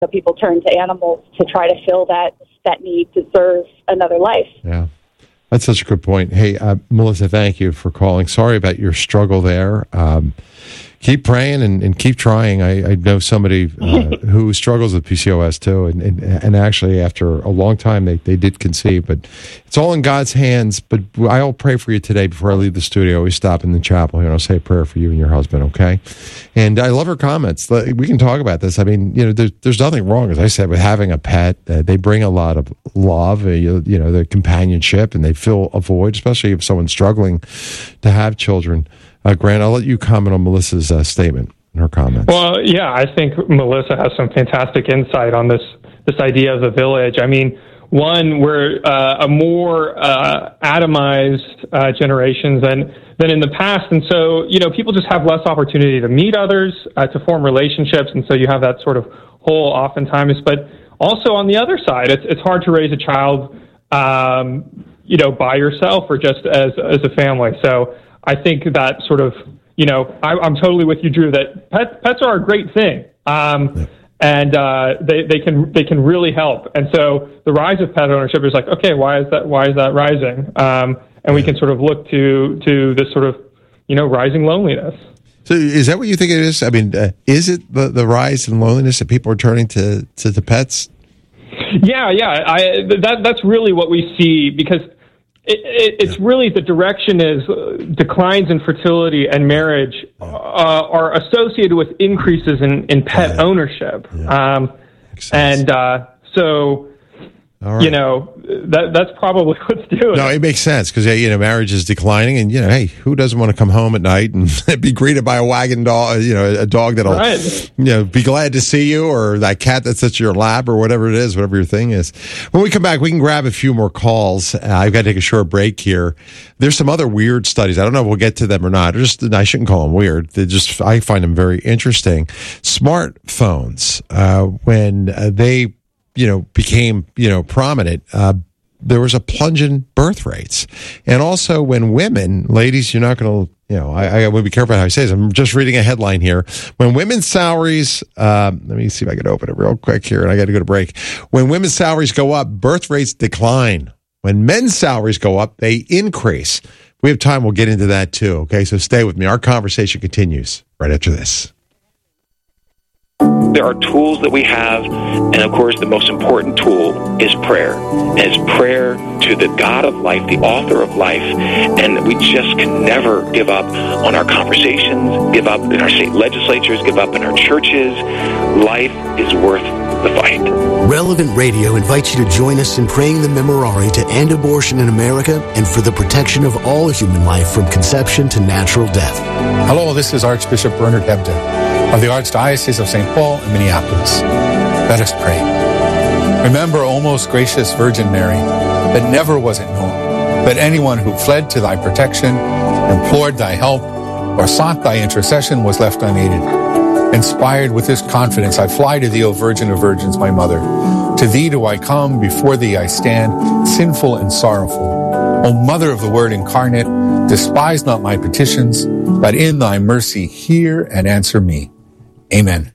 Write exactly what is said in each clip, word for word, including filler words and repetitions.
So people turn to animals to try to fill that that need to serve another life. Yeah, that's such a good point. Hey, uh, Melissa, thank you for calling. Sorry about your struggle there. Um, keep praying and, and keep trying. I, I know somebody uh, who struggles with P C O S too, and, and, and actually after a long time they, they did conceive, but it's all in God's hands. But I'll pray for you today before I leave the studio. I always stop in the chapel and I'll say a prayer for you and your husband, okay? And I love her comments. We can talk about this. I mean, you know, there's, there's nothing wrong, as I said, with having a pet. Uh, they bring a lot of love, uh, you, you know, the companionship, and they fill a void, especially if someone's struggling to have children. Uh, Grant, I'll let you comment on Melissa's uh, statement and her comments. Well, yeah, I think Melissa has some fantastic insight on this this idea of the village. I mean, one, we're uh, a more uh, atomized uh, generation than than in the past, and so you know people just have less opportunity to meet others, uh, to form relationships, and so you have that sort of hole oftentimes. But also on the other side, it's it's hard to raise a child, um, you know, by yourself or just as as a family. So I think that sort of, you know, I, I'm totally with you, Drew, that pet, pets are a great thing. Um, yeah. And uh, they, they can they can really help. And so the rise of pet ownership is like, okay, why is that why is that rising? Um, and we can sort of look to to this sort of, you know, rising loneliness. So is that what you think it is? I mean, uh, is it the, the rise in loneliness that people are turning to, to the pets? Yeah, yeah. I, that that's really what we see, because It, it, it's yeah. really the direction is uh, declines in fertility and marriage yeah. uh, are associated with increases in, in pet yeah. ownership. Yeah. Um, and uh, so, right. you know, that that's probably what's doing No, it. it makes sense because, you know, marriage is declining and, you know, hey, who doesn't want to come home at night and be greeted by a wagging dog, you know, a dog that'll, right. you know, be glad to see you, or that cat that sits in your lap, or whatever it is, whatever your thing is. When we come back, we can grab a few more calls. Uh, I've got to take a short break here. There's some other weird studies. I don't know if we'll get to them or not. Just, I shouldn't call them weird. They just, I find them very interesting. Smartphones, uh, when uh, they, you know, became, you know, prominent, uh, there was a plunge in birth rates. And also when women, ladies, you're not going to, you know, I, I would be careful how I say this. I'm just reading a headline here. When women's salaries, um, let me see if I can open it real quick here, and I got to go to break. When women's salaries go up, birth rates decline. When men's salaries go up, they increase. If we have time, we'll get into that too. Okay, so stay with me. Our conversation continues right after this. There are tools that we have, and of course the most important tool is prayer. And it's prayer to the God of life, the author of life, and we just can never give up on our conversations, give up in our state legislatures, give up in our churches. Life is worth the fight. Relevant Radio invites you to join us in praying the Memorare to end abortion in America and for the protection of all human life from conception to natural death. Hello, this is Archbishop Bernard Hebda of the Archdiocese of Saint Paul in Minneapolis. Let us pray. Remember, O most gracious Virgin Mary, that never was it known that anyone who fled to thy protection, implored thy help, or sought thy intercession was left unaided. Inspired with this confidence, I fly to thee, O Virgin of Virgins, my mother. To thee do I come, before thee I stand, sinful and sorrowful. O Mother of the Word incarnate, despise not my petitions, but in thy mercy hear and answer me. Amen.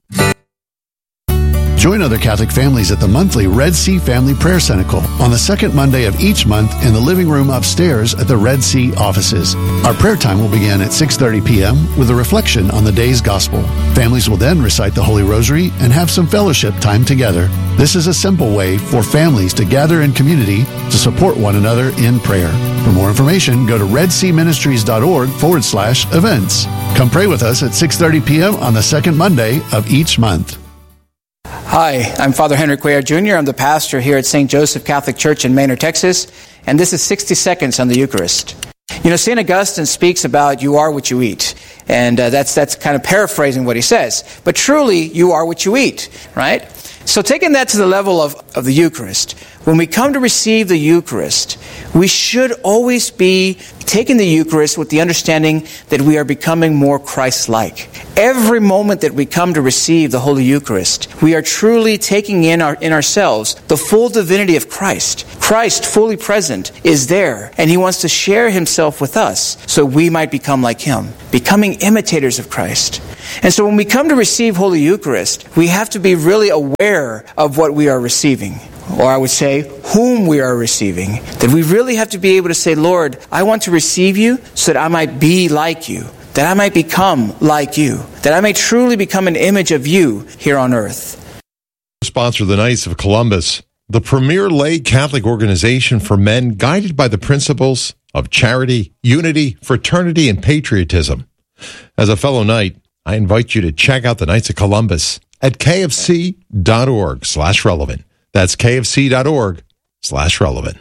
Join other Catholic families at the monthly Red Sea Family Prayer Cenacle on the second Monday of each month in the living room upstairs at the Red Sea offices. Our prayer time will begin at six thirty p.m. with a reflection on the day's gospel. Families will then recite the Holy Rosary and have some fellowship time together. This is a simple way for families to gather in community to support one another in prayer. For more information, go to redseaministries.org forward slash events. Come pray with us at six thirty p.m. on the second Monday of each month. Hi, I'm Father Henry Cuellar Junior I'm the pastor here at Saint Joseph Catholic Church in Manor, Texas, and this is sixty seconds on the Eucharist. You know, Saint Augustine speaks about you are what you eat, and uh, that's that's kind of paraphrasing what he says. But truly, you are what you eat, right? So taking that to the level of, of the Eucharist, when we come to receive the Eucharist, we should always be taking the Eucharist with the understanding that we are becoming more Christ-like. Every moment that we come to receive the Holy Eucharist, we are truly taking in our in ourselves the full divinity of Christ. Christ, fully present, is there, and He wants to share Himself with us so we might become like Him, becoming imitators of Christ. And so when we come to receive Holy Eucharist, we have to be really aware of what we are receiving. Or I would say, whom we are receiving. That we really have to be able to say, Lord, I want to receive you so that I might be like you. That I might become like you. That I may truly become an image of you here on earth. Sponsor the Knights of Columbus, the premier lay Catholic organization for men guided by the principles of charity, unity, fraternity, and patriotism. As a fellow Knight, I invite you to check out the Knights of Columbus at kfc.org slash relevant. That's kfc.org slash relevant.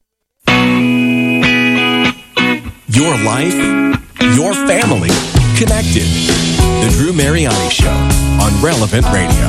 Your life, your family, connected. The Drew Mariani Show on Relevant Radio.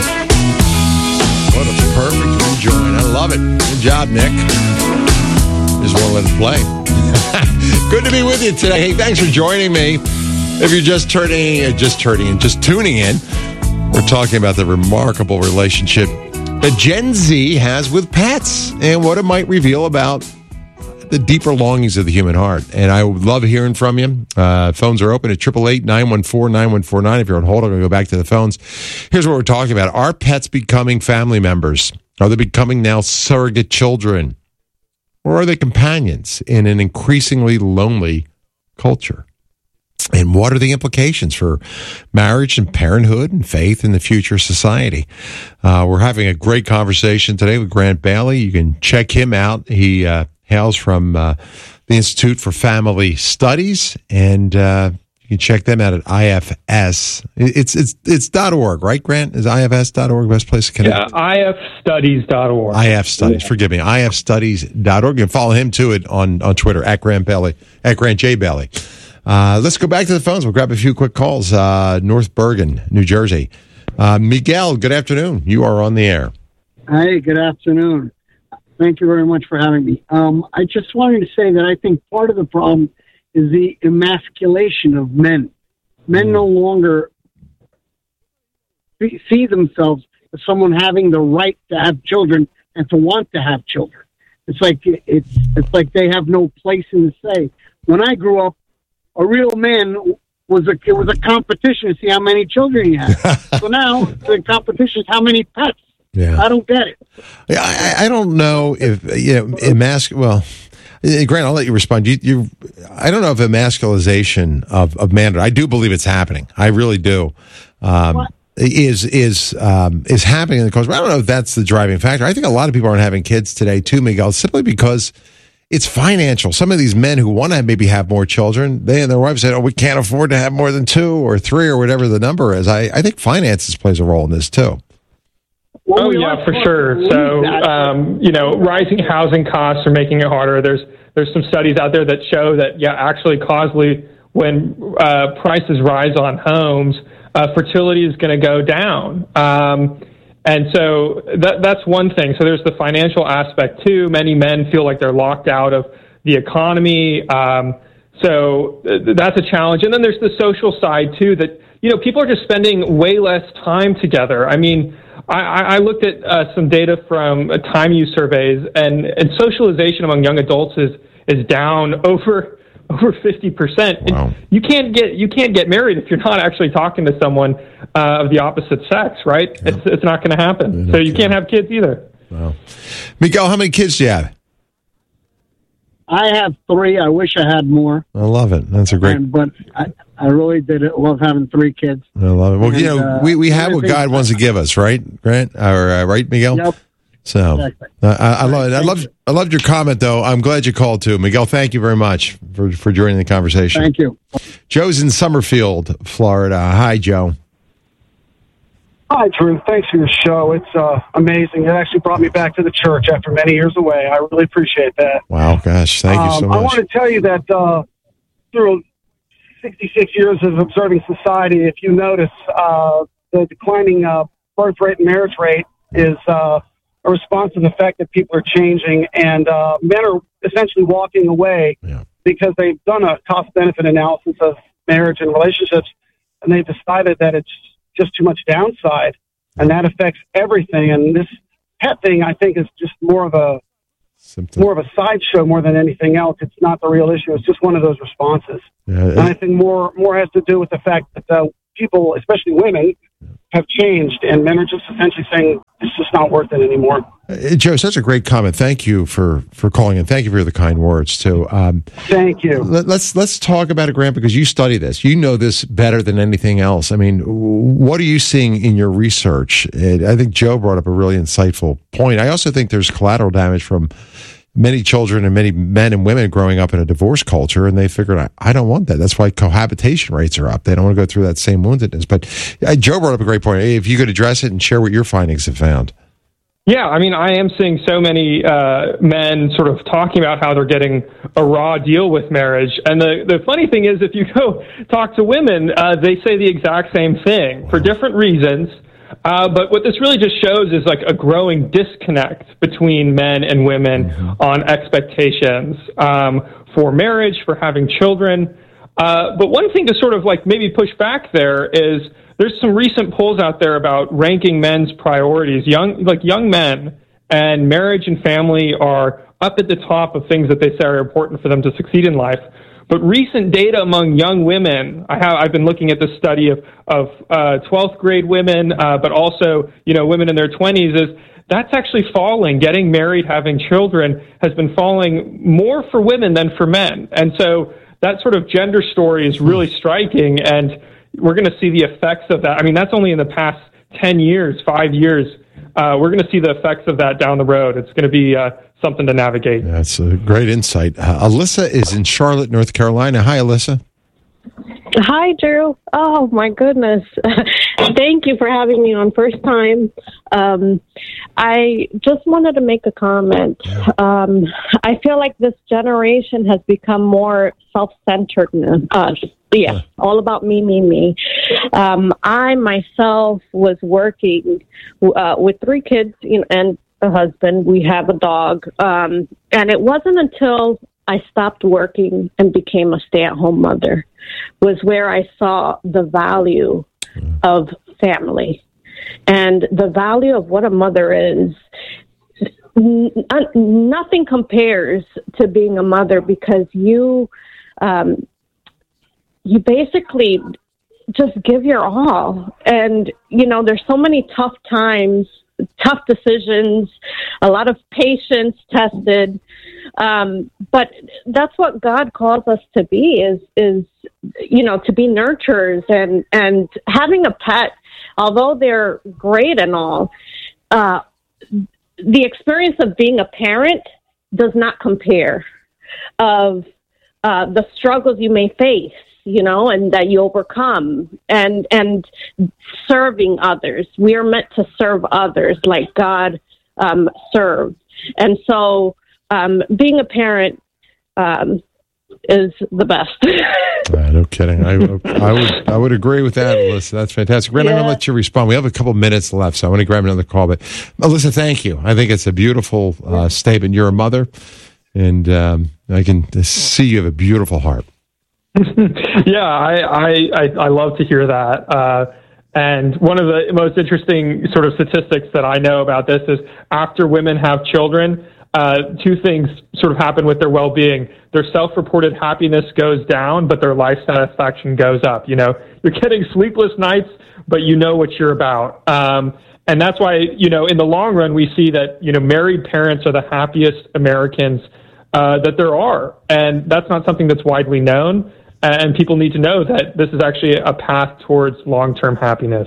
What a perfect rejoin. I love it. Good job, Nick. Just want to let it play. Good to be with you today. Hey, thanks for joining me. If you're just turning, just turning, just tuning in, we're talking about the remarkable relationship that Gen Z has with pets and what it might reveal about the deeper longings of the human heart. And I love hearing from you. Uh, phones are open at eight eight eight, nine one four, nine one four nine. If you're on hold, I'm going to go back to the phones. Here's what we're talking about. Are pets becoming family members? Are they becoming now surrogate children? Or are they companions in an increasingly lonely culture? And what are the implications for marriage and parenthood and faith in the future society? Uh, we're having a great conversation today with Grant Bailey. You can check him out. He uh, hails from uh, the Institute for Family Studies, and uh, you can check them out at I F S. It's it's it's .org, right, Grant? Is I F S dot org the best place to connect? Yeah, I F studies dot org. I F Studies, yeah. Forgive me. I F studies dot org. You can follow him, too, it on, on Twitter, at Grant Bailey, at Grant J. Bailey. Uh, let's go back to the phones. We'll grab a few quick calls. Uh, North Bergen, New Jersey. Uh, Miguel, good afternoon. You are on the air. Hi, good afternoon. Thank you very much for having me. Um, I just wanted to say that I think part of the problem is the emasculation of men. Men no longer see themselves as someone having the right to have children and to want to have children. It's like it's it's like they have no place in the say. When I grew up, a real man was a it was a competition to see how many children he had. So now the competition is how many pets. Yeah. I don't get it. Yeah, I, I don't know if you know emasc. Well, Grant, I'll let you respond. You, you I don't know if emasculization of of manhood. I do believe it's happening. I really do. Um, is is um, is happening in the culture. I don't know if that's the driving factor. I think a lot of people aren't having kids today too, Miguel, simply because it's financial. Some of these men who want to maybe have more children, they and their wives said, oh, we can't afford to have more than two or three or whatever the number is. I, I think finances plays a role in this, too. Oh, yeah, for sure. So, um, you know, rising housing costs are making it harder. There's there's some studies out there that show that, yeah, actually causally when uh, prices rise on homes, uh, fertility is going to go down. Um And so that, that's one thing. So there's the financial aspect, too. Many men feel like they're locked out of the economy. Um, so th- that's a challenge. And then there's the social side, too, that, you know, people are just spending way less time together. I mean, I, I looked at uh, some data from uh, time use surveys, and, and socialization among young adults is, is down over over fifty percent. Wow. You can't get you can't get married if you're not actually talking to someone uh, of the opposite sex, right? Yeah. It's it's not going to happen. So you can't have kids either. Wow. Miguel, how many kids do you have? I have three. I wish I had more. I love it. That's a great. And, but I, I really did it. Love having three kids. I love it. Well, and, you know, uh, we, we have what God wants to give us, right, Grant? Or uh, right, Miguel? Yep. So exactly. uh, I, I love it. I love I loved your comment, though. I'm glad you called too, Miguel. Thank you very much for for joining the conversation. Thank you. Joe's in Summerfield, Florida. Hi, Joe. Hi, Drew. Thanks for your show. It's uh, amazing. It actually brought me back to the church after many years away. I really appreciate that. Wow, gosh, thank um, you so much. I want to tell you that uh, through sixty-six years of observing society, if you notice uh, the declining uh, birth rate and marriage rate is uh, a response to the fact that people are changing, and uh, men are essentially walking away yeah. because they've done a cost-benefit analysis of marriage and relationships, and they've decided that it's just too much downside, and that affects everything. And this pet thing, I think, is just more of a Symptom. more of a sideshow more than anything else. It's not the real issue. It's just one of those responses. Yeah, and I think more more has to do with the fact that uh, people, especially women, have changed, and men are just essentially saying it's just not worth it anymore. Uh, Joe, such a great comment. Thank you for, for calling, and thank you for the kind words too. Um, thank you. Let, let's let's talk about it, Grant, because you study this. You know this better than anything else. I mean, what are you seeing in your research? And I think Joe brought up a really insightful point. I also think there's collateral damage from many children and many men and women growing up in a divorce culture, and they figured, I, I don't want that. That's why cohabitation rates are up. They don't want to go through that same woundedness. But uh, Joe brought up a great point. If you could address it and share what your findings have found. Yeah, I mean, I am seeing so many uh, men sort of talking about how they're getting a raw deal with marriage. And the, the funny thing is, if you go talk to women, uh, they say the exact same thing for different reasons. Uh, but what this really just shows is like a growing disconnect between men and women mm-hmm. on expectations um, for marriage, for having children. Uh, but one thing to sort of like maybe push back there is there's some recent polls out there about ranking men's priorities. Young, like young men and marriage and family are up at the top of things that they say are important for them to succeed in life. But recent data among young women, I have, I've been looking at this study of, of uh, twelfth grade women, uh, but also, you know, women in their twenties, is that's actually falling. Getting married, having children has been falling more for women than for men. And so that sort of gender story is really striking, and we're going to see the effects of that. I mean, that's only in the past ten years, five years. Uh, we're going to see the effects of that down the road. It's going to be uh, something to navigate. That's a great insight. Uh, Alyssa is in Charlotte, North Carolina. Hi, Alyssa. Hi, Drew. Oh, my goodness. Thank you for having me on first time. Um, I just wanted to make a comment. Um, I feel like this generation has become more self-centered. Uh, yeah, all about me, me, me. Um, I myself was working uh, with three kids you know, and a husband. We have a dog. Um, and it wasn't until I stopped working and became a stay-at-home mother was where I saw the value of family and the value of what a mother is. N- nothing compares to being a mother because you, um, you basically just give your all. And, you know, there's so many tough times, tough decisions, a lot of patience tested. Um, but that's what God calls us to be is, is, you know, to be nurturers and, and having a pet, although they're great and all, uh, the experience of being a parent does not compare of, uh, the struggles you may face, you know, and that you overcome and, and serving others. We are meant to serve others like God, um, served. And so, Um, being a parent um, is the best. uh, no kidding. I, I would I would agree with that, Alyssa. That's fantastic. Brent, yeah. I'm going to let you respond. We have a couple minutes left, so I want to grab another call. But Alyssa, thank you. I think it's a beautiful uh, statement. You're a mother, and um, I can see you have a beautiful heart. yeah, I, I, I, I love to hear that. Uh, and one of the most interesting sort of statistics that I know about this is after women have children, Uh, two things sort of happen with their well-being. Their self-reported happiness goes down, but their life satisfaction goes up. You know, you're getting sleepless nights, but you know what you're about. Um, and that's why, you know, in the long run, we see that, you know, married parents are the happiest Americans uh, that there are. And that's not something that's widely known. And people need to know that this is actually a path towards long-term happiness.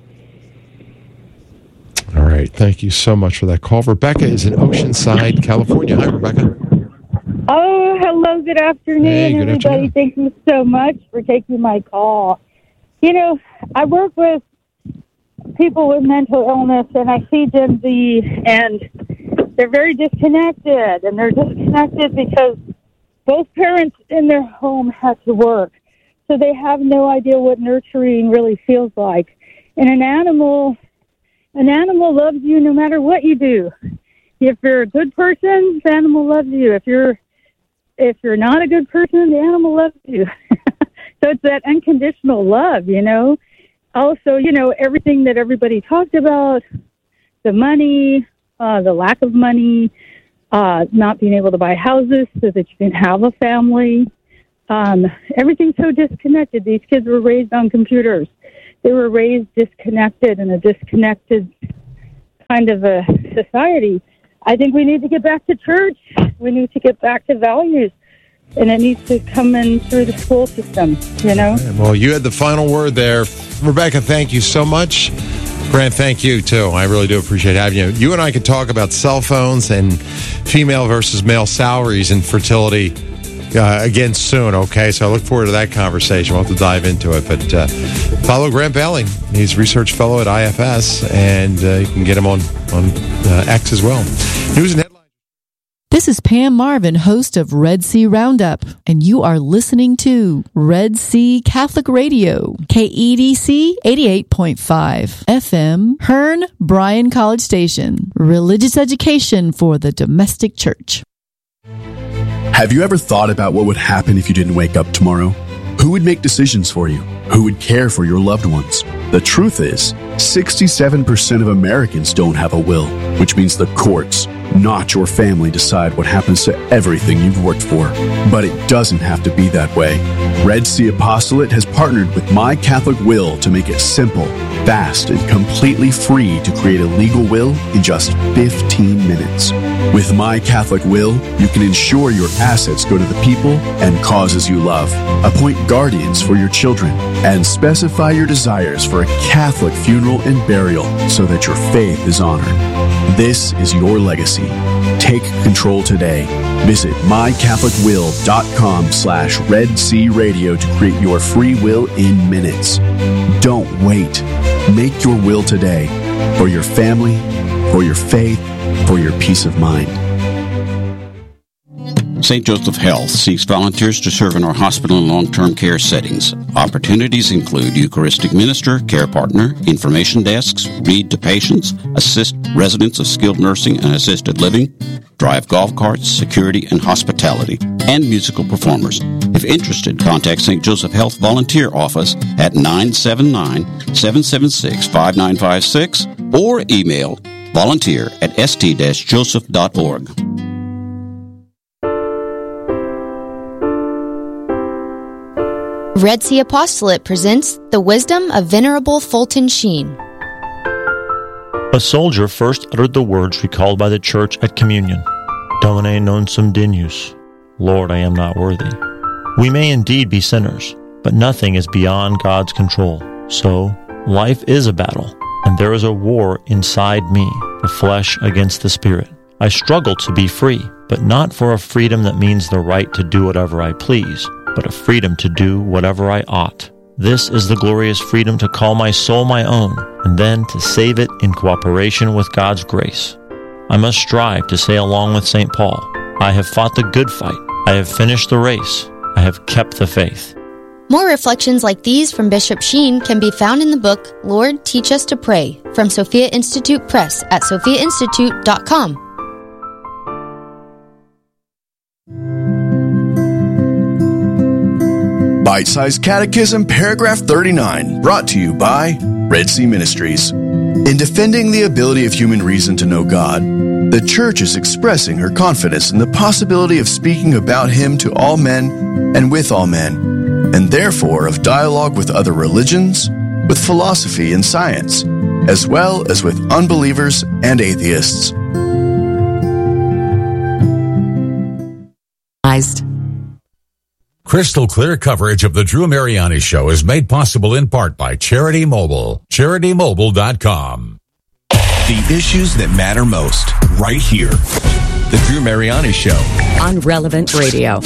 All right. Thank you so much for that call. Rebecca is in Oceanside, California. Hi, Rebecca. Oh, hello. Good afternoon, hey, good everybody. Afternoon. Thank you so much for taking my call. You know, I work with people with mental illness, and I see Gen Z, and they're very disconnected, and they're disconnected because both parents in their home had to work, so they have no idea what nurturing really feels like. And an animal... an animal loves you no matter what you do. If you're a good person, the animal loves you. If you're if you're not a good person, the animal loves you. So it's that unconditional love, you know. Also, you know, everything that everybody talked about, the money, uh, the lack of money, uh, not being able to buy houses so that you can have a family. Um, everything's so disconnected. These kids were raised on computers. They were raised disconnected in a disconnected kind of a society. I think we need to get back to church. We need to get back to values. And it needs to come in through the school system, you know? Well, you had the final word there. Rebecca, thank you so much. Grant, thank you, too. I really do appreciate having you. You and I could talk about cell phones and female versus male salaries and fertility uh, again soon, okay? So I look forward to that conversation. We'll have to dive into it. But uh, follow Grant Belling. He's research fellow at I F S, and uh, you can get him on, on uh, X as well. News and headlines. This is Pam Marvin, host of Red Sea Roundup, and you are listening to Red Sea Catholic Radio, K E D C eighty-eight point five F M, Hearn Bryan College Station, religious education for the domestic church. Have you ever thought about what would happen if you didn't wake up tomorrow? Who would make decisions for you? Who would care for your loved ones? The truth is, sixty-seven percent of Americans don't have a will, which means the courts, not your family, decide what happens to everything you've worked for. But it doesn't have to be that way. Red Sea Apostolate has partnered with My Catholic Will to make it simple, fast, and completely free to create a legal will in just fifteen minutes. With My Catholic Will, you can ensure your assets go to the people and causes you love, appoint guardians for your children, and specify your desires for a Catholic funeral and burial so that your faith is honored. This is your legacy. Take control today. Visit mycatholicwill.com slash Red Sea Radio to create your free will in minutes. Don't wait. Make your will today for your family, for your faith, for your peace of mind. Saint Joseph Health seeks volunteers to serve in our hospital and long-term care settings. Opportunities include Eucharistic minister, care partner, information desks, read to patients, assist residents of skilled nursing and assisted living, drive golf carts, security and hospitality, and musical performers. If interested, contact Saint Joseph Health Volunteer Office at nine seven nine, seven seven six, five nine five six or email volunteer at s t joseph dot org. Red Sea Apostolate presents The Wisdom of Venerable Fulton Sheen. A soldier first uttered the words recalled by the church at communion, Domine non sum dignus, Lord, I am not worthy. We may indeed be sinners, but nothing is beyond God's control. So, life is a battle, and there is a war inside me, the flesh against the spirit. I struggle to be free, but not for a freedom that means the right to do whatever I please, but a freedom to do whatever I ought. This is the glorious freedom to call my soul my own, and then to save it in cooperation with God's grace. I must strive to say along with Saint Paul, I have fought the good fight, I have finished the race, I have kept the faith. More reflections like these from Bishop Sheen can be found in the book, Lord, Teach Us to Pray, from Sophia Institute Press at sophia institute dot com. Bite-Sized Catechism, Paragraph thirty-nine, brought to you by Red Sea Ministries. In defending the ability of human reason to know God, the Church is expressing her confidence in the possibility of speaking about Him to all men and with all men, and therefore of dialogue with other religions, with philosophy and science, as well as with unbelievers and atheists. Crystal clear coverage of the Drew Mariani Show is made possible in part by Charity Mobile. charity mobile dot com. The issues that matter most, right here. The Drew Mariani Show. On Relevant Radio.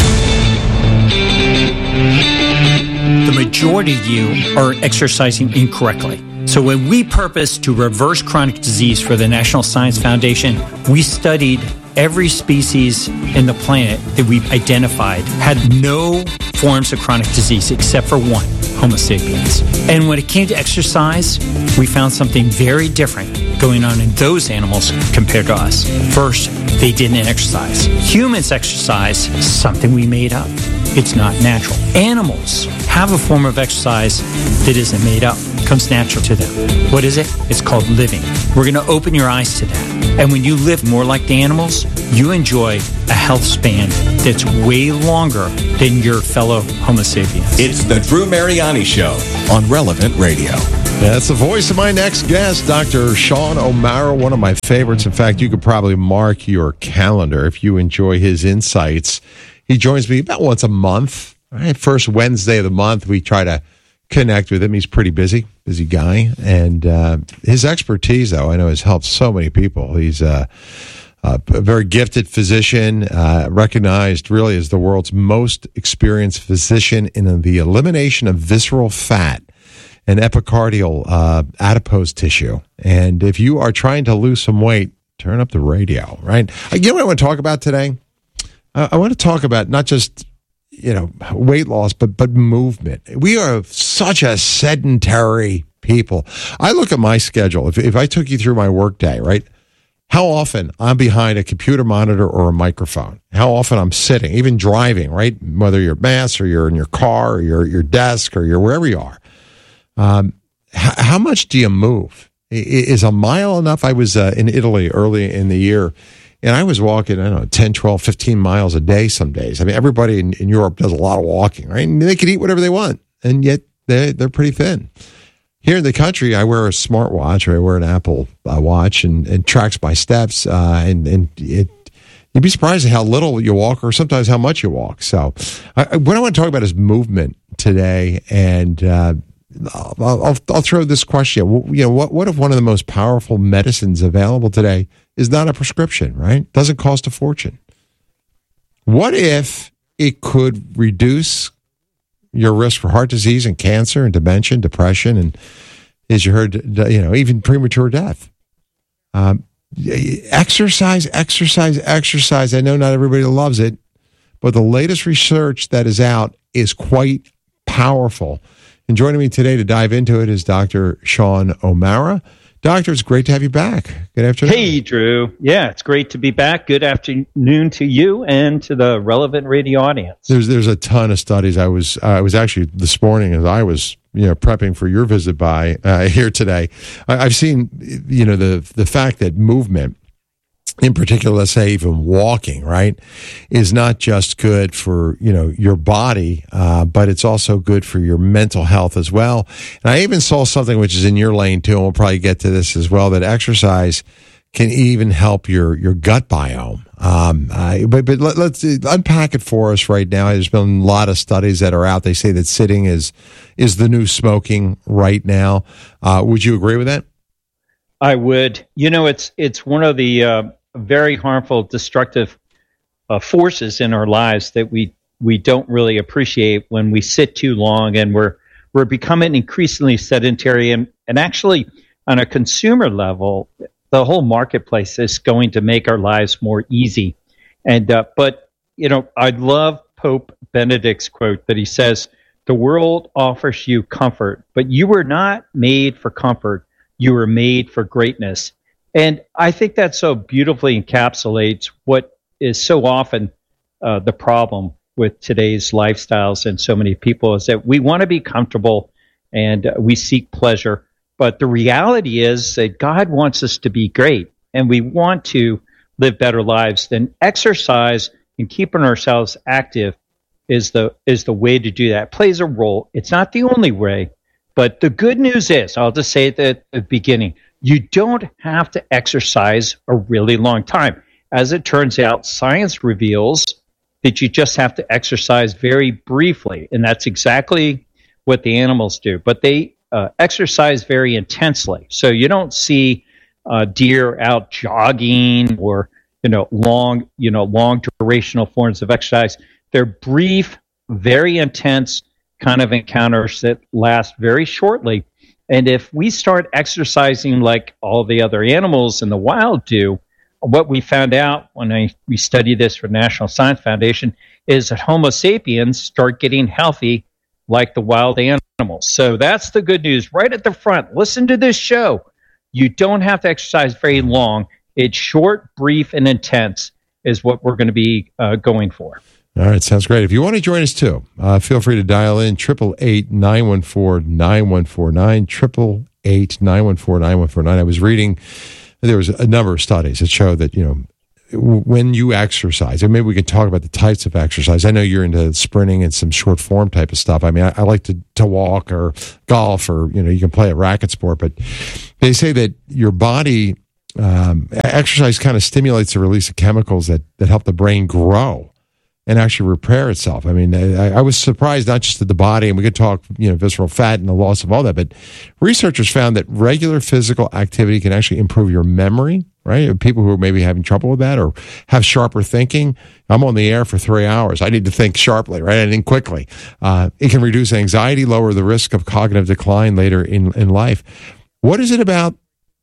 The majority of you are exercising incorrectly. So when we purposed to reverse chronic disease for the National Science Foundation, we studied every species in the planet that we identified had no forms of chronic disease except for one, Homo sapiens. And when it came to exercise, we found something very different going on in those animals compared to us. First, they didn't exercise. Humans exercise, something we made up. It's not natural. Animals have a form of exercise that isn't made up. It comes natural to them. What is it? It's called living. We're going to open your eyes to that. And when you live more like the animals, you enjoy a health span that's way longer than your fellow Homo sapiens. It's the Drew Mariani Show on Relevant Radio. That's the voice of my next guest, Doctor Sean O'Mara, one of my favorites. In fact, you could probably mark your calendar if you enjoy his insights. He joins me about once a month. Right? First Wednesday of the month, we try to connect with him. He's pretty busy, busy guy. And uh, his expertise, though, I know has helped so many people. He's uh, a very gifted physician, uh, recognized really as the world's most experienced physician in the elimination of visceral fat and epicardial uh, adipose tissue. And if you are trying to lose some weight, turn up the radio, right? You know what I want to talk about today? Uh, I want to talk about not just, you know, weight loss, but but movement. We are such a sedentary people. I look at my schedule. If if I took you through my workday, right? How often I'm behind a computer monitor or a microphone? How often I'm sitting, even driving, right? Whether you're at mass or you're in your car or you're at your desk or you're wherever you are. Um, h- how much do you move? I- is a mile enough? I was uh, in Italy early in the year, and I was walking, I don't know, ten, twelve, fifteen miles a day some days. I mean, everybody in, in Europe does a lot of walking, right? And they can eat whatever they want, and yet they, they're pretty thin. Here in the country, I wear a smartwatch, or I wear an Apple uh, watch, and it tracks my steps, uh, and, and it, you'd be surprised at how little you walk, or sometimes how much you walk. So I, what I want to talk about is movement today, and uh, I'll, I'll, I'll throw this question. You know, what, what if one of the most powerful medicines available today is not a prescription, right? Doesn't cost a fortune. What if it could reduce your risk for heart disease and cancer and dementia and depression and, as you heard, you know, even premature death? Um, exercise, exercise, exercise. I know not everybody loves it, but the latest research that is out is quite powerful. And joining me today to dive into it is Doctor Sean O'Mara. Doctor, it's great to have you back. Good afternoon. Hey, Drew. Yeah, it's great to be back. Good afternoon to you and to the Relevant Radio audience. There's there's a ton of studies. I was uh, I was actually this morning as I was you know prepping for your visit by uh, here today. I, I've seen you know the the fact that movement, in particular, let's say even walking, right, is not just good for, you know, your body, uh, but it's also good for your mental health as well. And I even saw something which is in your lane too, and we'll probably get to this as well, that exercise can even help your, your gut biome. Um, uh, but but let, let's unpack it for us right now. There's been a lot of studies that are out. They say that sitting is is the new smoking right now. Uh, would you agree with that? I would. You know, it's it's one of the uh, very harmful, destructive uh, forces in our lives that we we don't really appreciate when we sit too long, and we're we're becoming increasingly sedentary. And, and actually, on a consumer level, the whole marketplace is going to make our lives more easy. And uh, but you know, I love Pope Benedict's quote that he says, "The world offers you comfort, but you were not made for comfort. You were made for greatness." And I think that so beautifully encapsulates what is so often uh, the problem with today's lifestyles and so many people, is that we want to be comfortable and uh, we seek pleasure. But the reality is that God wants us to be great, and we want to live better lives. Then exercise and keeping ourselves active is the is the way to do that. It plays a role. It's not the only way, but the good news is, I'll just say it at the beginning, you don't have to exercise a really long time. As it turns out, science reveals that you just have to exercise very briefly, and that's exactly what the animals do. But they uh, exercise very intensely. So you don't see uh, deer out jogging or you know long you know long durational forms of exercise. They're brief, very intense kind of encounters that last very shortly. And if we start exercising like all the other animals in the wild do, what we found out when I, we studied this for National Science Foundation is that Homo sapiens start getting healthy like the wild animals. So that's the good news right at the front. Listen to this show. You don't have to exercise very long. It's short, brief, and intense is what we're going to be uh, going for. All right, sounds great. If you want to join us too, uh, feel free to dial in triple eight nine one four nine one four nine triple eight nine one four nine one four nine. I was reading, there was a number of studies that show that you know when you exercise, and maybe we can talk about the types of exercise. I know you're into sprinting and some short form type of stuff. I mean, I, I like to to walk or golf, or you know, you can play a racket sport, but they say that your body um, exercise kind of stimulates the release of chemicals that that help the brain grow and actually repair itself. I mean, I, I was surprised not just at the body, and we could talk, you know, visceral fat and the loss of all that, but researchers found that regular physical activity can actually improve your memory, right? People who are maybe having trouble with that or have sharper thinking. I'm on the air for three hours. I need to think sharply, right? I think quickly. Uh, it can reduce anxiety, lower the risk of cognitive decline later in, in life. What is it about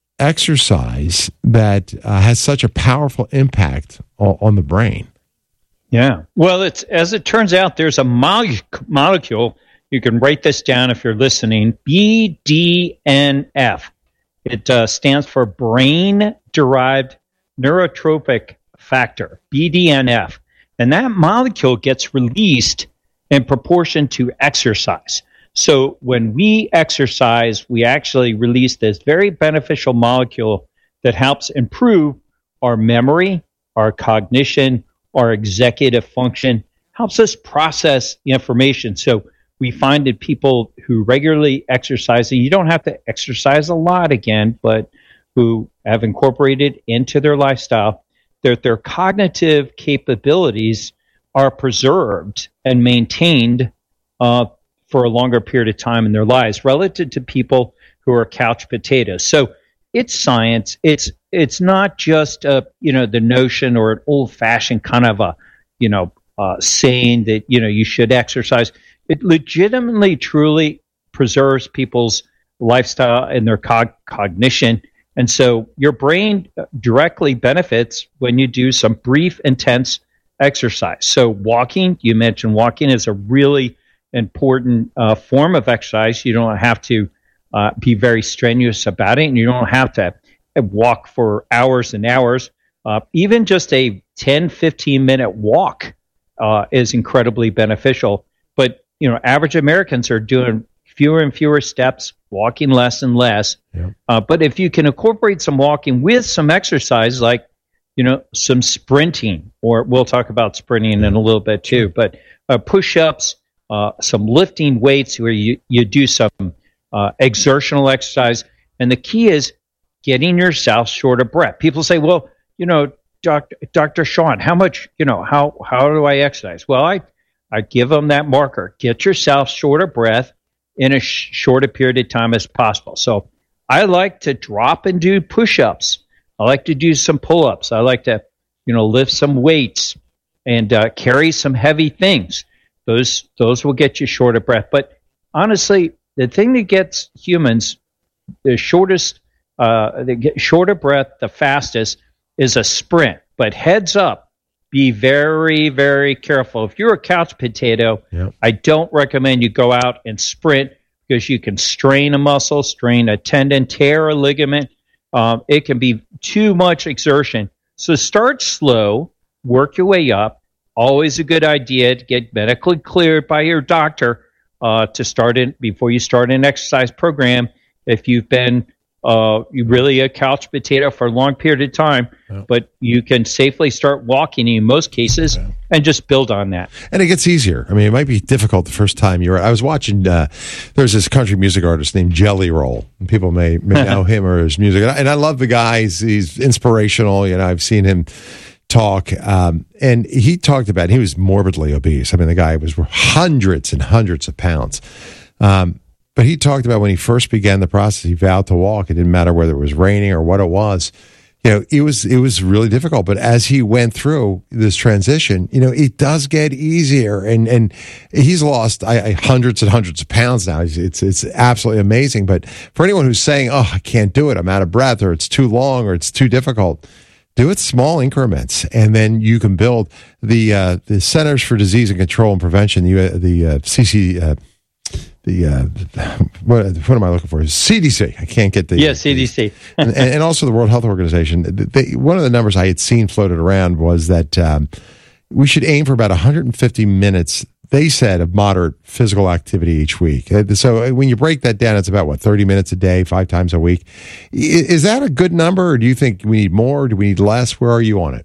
exercise that uh, has such a powerful impact on, on the brain? Yeah. Well, it's as it turns out, there's a mo- molecule. You can write this down if you're listening. B D N F. It uh, stands for brain-derived neurotrophic factor, B D N F. And that molecule gets released in proportion to exercise. So when we exercise, we actually release this very beneficial molecule that helps improve our memory, our cognition, our executive function, helps us process the information. So we find that people who regularly exercise, and you don't have to exercise a lot again, but who have incorporated into their lifestyle, that their cognitive capabilities are preserved and maintained uh, for a longer period of time in their lives relative to people who are couch potatoes. So it's science. It's it's not just a, you know, the notion or an old-fashioned kind of a, you know, uh, saying that, you know, you should exercise. It legitimately, truly preserves people's lifestyle and their cog- cognition. And so your brain directly benefits when you do some brief, intense exercise. So walking, you mentioned walking is a really important uh, form of exercise. You don't have to uh, be very strenuous about it, and you don't have to walk for hours and hours. Uh, even just a ten, fifteen minute walk uh, is incredibly beneficial. But, you know, average Americans are doing fewer and fewer steps, walking less and less. Yeah. Uh, but if you can incorporate some walking with some exercise, like, you know, some sprinting, or we'll talk about sprinting in a little bit too, but uh, push-ups, uh, some lifting weights where you, you do some uh, exertional exercise. And the key is getting yourself short of breath. People say, well, you know, Doctor Doctor Sean, how much, you know, how, how do I exercise? Well, I, I give them that marker. Get yourself short of breath in as sh- short a period of time as possible. So I like to drop and do push-ups. I like to do some pull-ups. I like to, you know, lift some weights and uh, carry some heavy things. Those those will get you short of breath. But honestly, the thing that gets humans the shortest, uh, they get short of breath the fastest is a sprint. But heads up, be very, very careful. If you're a couch potato, yep. I don't recommend you go out and sprint because you can strain a muscle, strain a tendon, tear a ligament. Um, it can be too much exertion. So start slow, work your way up. Always a good idea to get medically cleared by your doctor uh, to start in before you start an exercise program. If you've been uh, you really a couch potato for a long period of time, yeah. but you can safely start walking in most cases yeah. and just build on that. And it gets easier. I mean, it might be difficult the first time you're. I was watching. Uh, there's this country music artist named Jelly Roll, and people may may know him or his music. And I, and I love the guy. He's, he's inspirational. You know, I've seen him talk, um, and he talked about he was morbidly obese. I mean, the guy was hundreds and hundreds of pounds. Um, But he talked about when he first began the process, he vowed to walk. It didn't matter whether it was raining or what it was. you know, it was it was really difficult. But as he went through this transition, you know, it does get easier. And and he's lost I, I, hundreds and hundreds of pounds now. It's it's absolutely amazing. But for anyone who's saying, "Oh, I can't do it. I'm out of breath," or "It's too long," or "It's too difficult," do it small increments, and then you can build the uh, the Centers for Disease and Control and Prevention, the the uh, C C. Uh, The uh, what, what am I looking for? C D C. I can't get the yeah C D C, and, and also the World Health Organization. They, one of the numbers I had seen floated around was that um, we should aim for about one hundred fifty minutes. They said of moderate physical activity each week. So when you break that down, it's about what thirty minutes a day, five times a week. Is that a good number, or do you think we need more? Or do we need less? Where are you on it?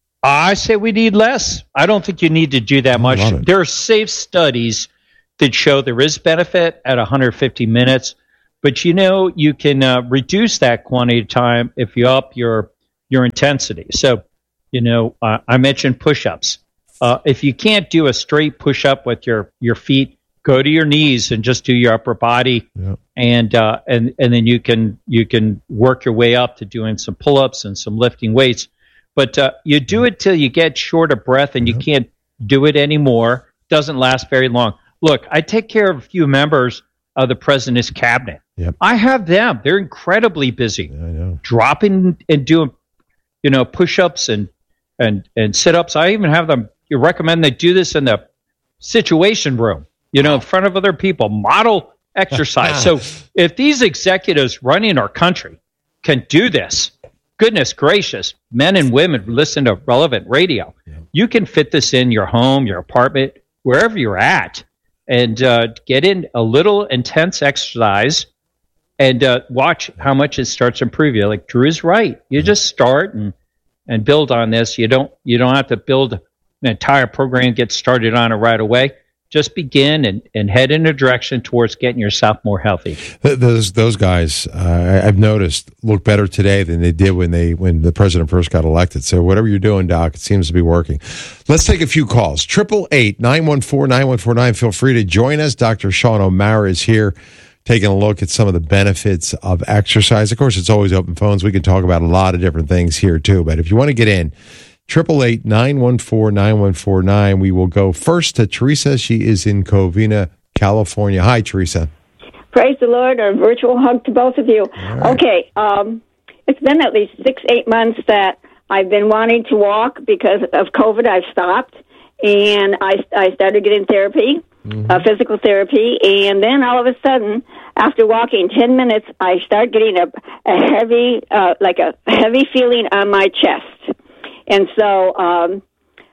I say we need less. I don't think you need to do that much. There are safe studies that show there is benefit at one hundred fifty minutes, but you know you can uh, reduce that quantity of time if you up your your intensity. So, you know, uh, I mentioned push-ups. Uh, if you can't do a straight push-up with your, your feet, go to your knees and just do your upper body, yep. and uh, and and then you can you can work your way up to doing some pull-ups and some lifting weights. But uh, you do it till you get short of breath and yep. you can't do it anymore. Doesn't last very long. Look, I take care of a few members of the president's cabinet. Yep. I have them. They're incredibly busy. Yeah, I know. Dropping and doing, you know, push-ups and, and, and sit-ups. I even have them, you recommend they do this in the situation room, you know, in front of other people, model exercise. So if these executives running our country can do this, goodness gracious, men and women listen to relevant radio. Yep. You can fit this in your home, your apartment, wherever you're at. And uh, get in a little intense exercise and uh, watch how much it starts to improve you. Like Drew's right. You just start and, and build on this. You don't you don't have to build an entire program, get started on it right away. Just begin and, and head in a direction towards getting yourself more healthy. Those those guys, uh, I've noticed, look better today than they did when they when the president first got elected. So whatever you're doing, Doc, it seems to be working. Let's take a few calls. Triple eight nine one four nine one four nine. Feel free to join us. Doctor Sean O'Mara is here, taking a look at some of the benefits of exercise. Of course, it's always open phones. We can talk about a lot of different things here too. But if you want to get in, Triple eight nine one four nine one four nine. We will go first to Teresa. She is in Covina, California. Hi, Teresa. Praise the Lord. A virtual hug to both of you. Right. Okay, um, it's been at least six, eight months that I've been wanting to walk because of COVID. I've stopped, and I I started getting therapy, mm-hmm. uh, physical therapy, and then all of a sudden, after walking ten minutes, I start getting a a heavy, uh, like a heavy feeling on my chest. And so um,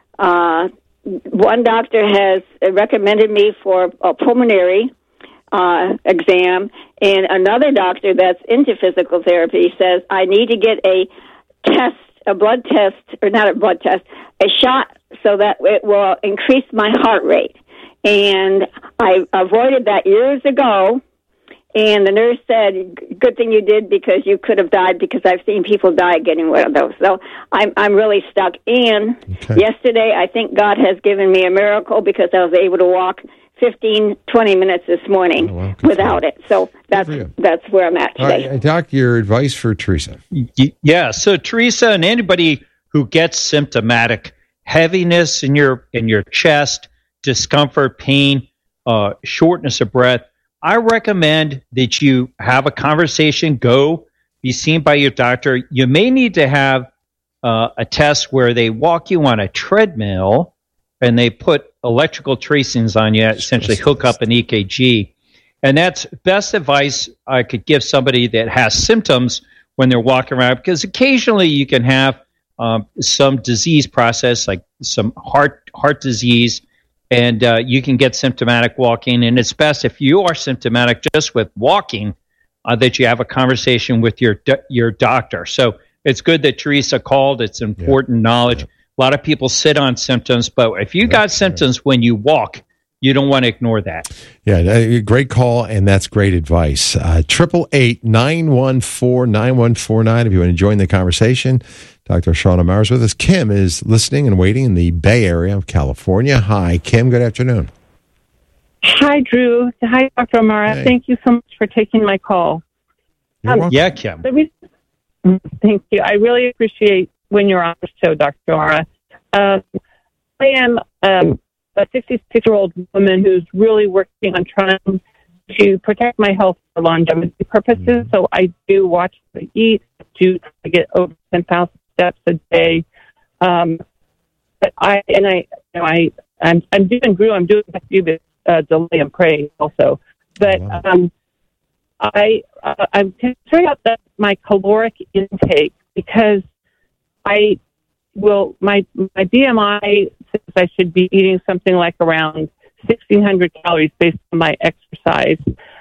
uh, one doctor has recommended me for a pulmonary uh, exam, and another doctor that's into physical therapy says I need to get a test, a blood test, or not a blood test, a shot so that it will increase my heart rate. And I avoided that years ago. And the nurse said, good thing you did because you could have died because I've seen people die getting one of those. So I'm I'm really stuck. And okay. yesterday, I think God has given me a miracle because I was able to walk fifteen, twenty minutes this morning oh, wow. without it. So that's that's where I'm at today. All right, Doc, your advice for Teresa. Yeah, so Teresa and anybody who gets symptomatic heaviness in your in your chest, discomfort, pain, uh, shortness of breath, I recommend that you have a conversation, go be seen by your doctor. You may need to have uh, a test where they walk you on a treadmill and they put electrical tracings on you, essentially hook up an E K G. And that's best advice I could give somebody that has symptoms when they're walking around, because occasionally you can have um, some disease process, like some heart heart disease, and uh, you can get symptomatic walking, and it's best if you are symptomatic just with walking uh, that you have a conversation with your do- your doctor. So it's good that Teresa called. It's important yeah. knowledge. Yeah. A lot of people sit on symptoms, but if you got symptoms right. when you walk, you don't want to ignore that. Yeah, great call, and that's great advice. Triple eight nine one four nine one four nine. If you want to join the conversation, Doctor Sean O'Mara is with us. Kim is listening and waiting in the Bay Area of California. Hi, Kim. Good afternoon. Hi, Drew. Hi, Doctor O'Mara. Hey. Thank you so much for taking my call. Um, yeah, Kim. The, re- Thank you. I really appreciate when you're on the show, Doctor Mara. Um, I am um, a sixty-six-year-old woman who's really working on trying to protect my health for longevity purposes. So I do watch what I eat. I do try to get over ten thousand steps a day. Um, but I and I, you know, I, I'm, I'm doing Drew. I'm doing a few bits, uh, delay and pray also. But um, I, uh, I'm concerned about the, my caloric intake because I will my my B M I says I should be eating something like around sixteen hundred calories based on my exercise,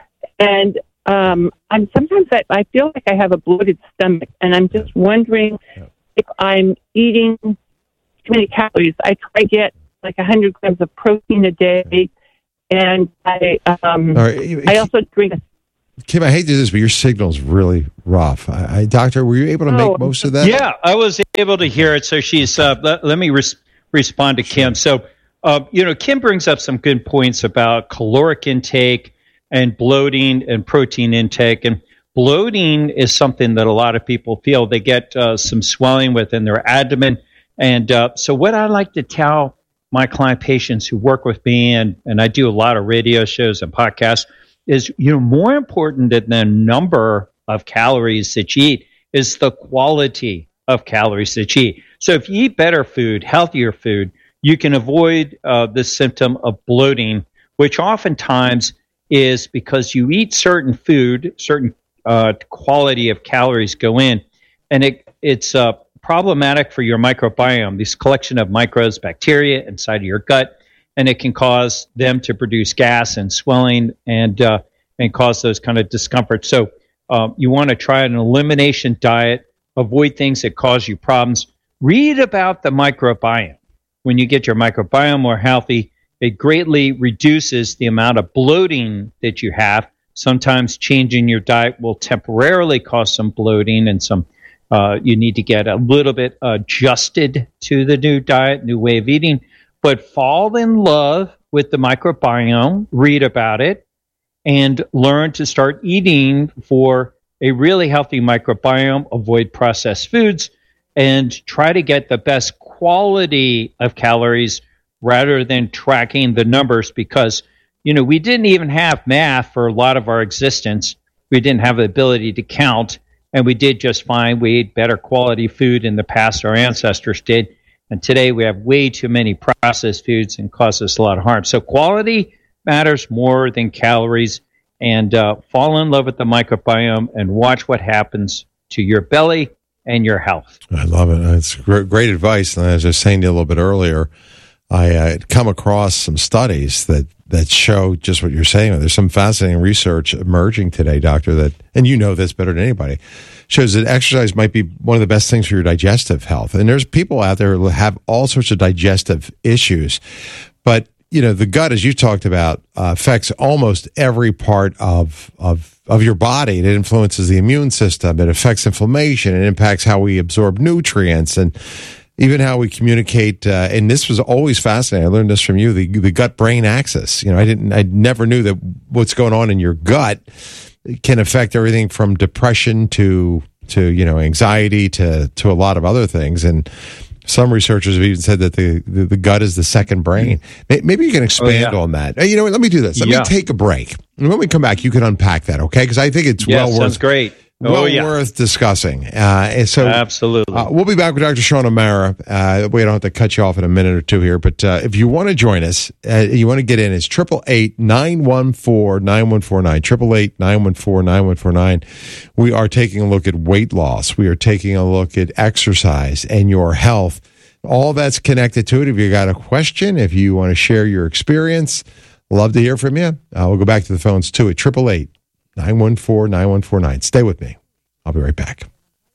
and um, I'm sometimes I, I feel like I have a bloated stomach, and I'm just wondering if I'm eating too many calories. I try to get like one hundred grams of protein a day, and I um, right. I also drink a Kim, I hate to do this, but your signal's really rough. I, I, Doctor, were you able to make oh, most of that? Yeah, I was able to hear it. So she's. Uh, let, let me res- respond to Kim. So, uh, you know, Kim brings up some good points about caloric intake and bloating and protein intake. And bloating is something that a lot of people feel. They get uh, some swelling within their abdomen. And uh, so, what I like to tell my client patients who work with me, and and I do a lot of radio shows and podcasts, is, you know, more important than the number of calories that you eat is the quality of calories that you eat. So if you eat better food, healthier food, you can avoid uh, the symptom of bloating, which oftentimes is because you eat certain food, certain uh, quality of calories go in, and it it's uh, problematic for your microbiome, this collection of microbes, bacteria inside of your gut. And it can cause them to produce gas and swelling and uh, and cause those kind of discomfort. So um, you want to try an elimination diet, avoid things that cause you problems. Read about the microbiome. When you get your microbiome more healthy, it greatly reduces the amount of bloating that you have. Sometimes changing your diet will temporarily cause some bloating and some. Uh, you need to get a little bit adjusted to the new diet, new way of eating. But fall in love with the microbiome, read about it, and learn to start eating for a really healthy microbiome, avoid processed foods, and try to get the best quality of calories rather than tracking the numbers because, you know, we didn't even have math for a lot of our existence. We didn't have the ability to count, and we did just fine. We ate better quality food in the past, our ancestors did. And today we have way too many processed foods and cause us a lot of harm. So quality matters more than calories. And uh, fall in love with the microbiome and watch what happens to your belly and your health. I love it. It's great advice. And as I was saying to you a little bit earlier, I uh, had come across some studies that, that show just what you're saying. There's some fascinating research emerging today, Doctor, that, and you know this better than anybody, shows that exercise might be one of the best things for your digestive health. And there's people out there who have all sorts of digestive issues. But, you know, the gut, as you talked about, uh, affects almost every part of, of, of your body. It influences the immune system. It affects inflammation. It impacts how we absorb nutrients and even how we communicate. Uh, and this was always fascinating. I learned this from you, the, the gut-brain axis. You know, I didn't, I never knew that what's going on in your gut can affect everything from depression to, to, you know, anxiety to, to a lot of other things. And some researchers have even said that the, the, the gut is the second brain. Maybe you can expand oh, yeah. on that. You know what? Let me do this. Let yeah. me take a break. And when we come back, you can unpack that, okay? Because I think it's yeah, well sounds worth great. well oh, yeah. worth discussing. Uh, and so Absolutely. Uh, we'll be back with Doctor Sean O'Mara. Uh, we don't have to cut you off in a minute or two here, but uh, if you want to join us, uh, you want to get in, it's triple eight nine one four nine one four nine, triple eight nine one four nine one four nine. We are taking a look at weight loss. We are taking a look at exercise and your health. All that's connected to it. If you got a question, if you want to share your experience, love to hear from you. Uh, we'll go back to the phones too at triple eight nine one four nine one four nine. Stay with me. I'll be right back.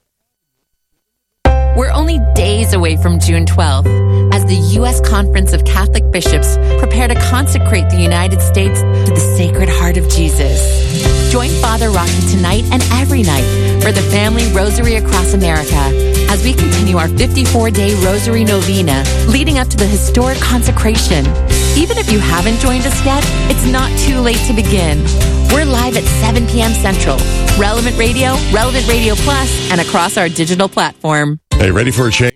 We're only days away from June twelfth as the U S Conference of Catholic Bishops prepare to consecrate the United States to the Sacred Heart of Jesus. Join Father Rocky tonight and every night for the Family Rosary Across America as we continue our fifty-four day Rosary Novena leading up to the historic consecration. Even if you haven't joined us yet, it's not too late to begin. We're live at seven p.m. Central. Relevant Radio, Relevant Radio Plus, and across our digital platform. Hey, ready for a change?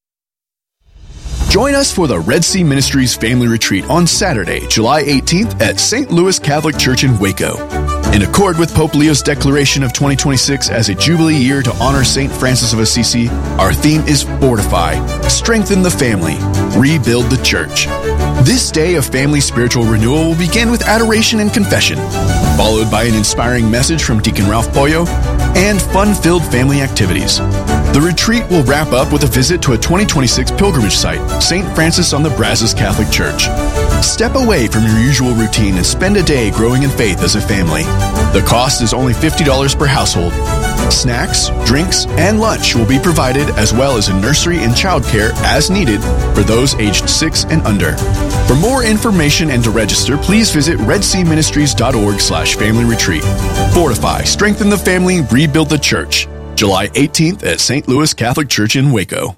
Join us for the Red Sea Ministries Family Retreat on Saturday, July eighteenth at Saint Louis Catholic Church in Waco. In accord with Pope Leo's declaration of twenty twenty-six as a Jubilee year to honor Saint Francis of Assisi, our theme is Fortify, Strengthen the Family, Rebuild the Church. This day of family spiritual renewal will begin with adoration and confession, followed by an inspiring message from Deacon Ralph Pollo and fun-filled family activities. The retreat will wrap up with a visit to a twenty twenty-six pilgrimage site, Saint Francis on the Brazos Catholic Church. Step away from your usual routine and spend a day growing in faith as a family. The cost is only fifty dollars per household. Snacks, drinks, and lunch will be provided, as well as a nursery and childcare as needed for those aged six and under. For more information and to register, please visit redseaministries.org slash family retreat. Fortify, strengthen the family, rebuild the church. July eighteenth at Saint Louis Catholic Church in Waco.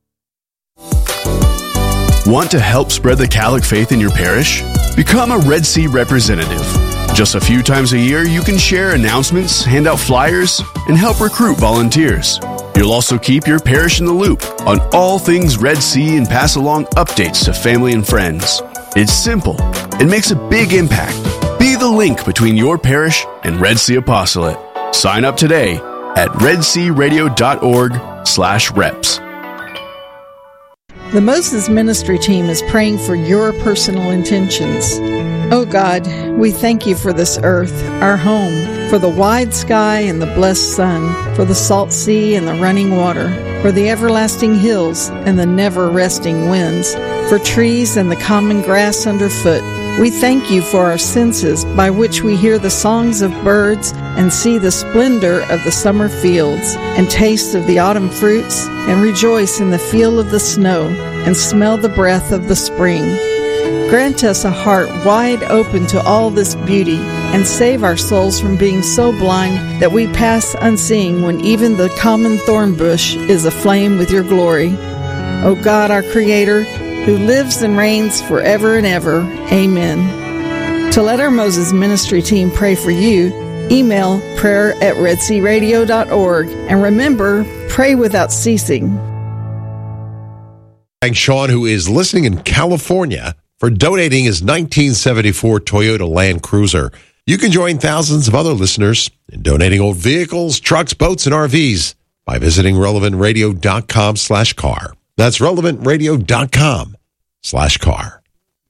Want to help spread the Catholic faith in your parish? Become a Red Sea representative. Just a few times a year, you can share announcements, hand out flyers, and help recruit volunteers. You'll also keep your parish in the loop on all things Red Sea and pass along updates to family and friends. It's simple. It makes a big impact. Be the link between your parish and Red Sea Apostolate. Sign up today at redsearadio.org slash reps. The Moses Ministry team is praying for your personal intentions. Oh God, we thank you for this earth, our home, for the wide sky and the blessed sun, for the salt sea and the running water, for the everlasting hills and the never-resting winds, for trees and the common grass underfoot. We thank you for our senses, by which we hear the songs of birds and see the splendor of the summer fields, and taste of the autumn fruits, and rejoice in the feel of the snow, and smell the breath of the spring. Grant us a heart wide open to all this beauty, and save our souls from being so blind that we pass unseeing when even the common thorn bush is aflame with your glory. O God, our Creator, who lives and reigns forever and ever. Amen. To let our Moses Ministry team pray for you, email prayer at redsearadio dot org. And remember, pray without ceasing. Thank Sean, who is listening in California, for donating his nineteen seventy-four Toyota Land Cruiser. You can join thousands of other listeners in donating old vehicles, trucks, boats, and R Vs by visiting relevant radio dot com slash car. That's relevant radio dot com slash car.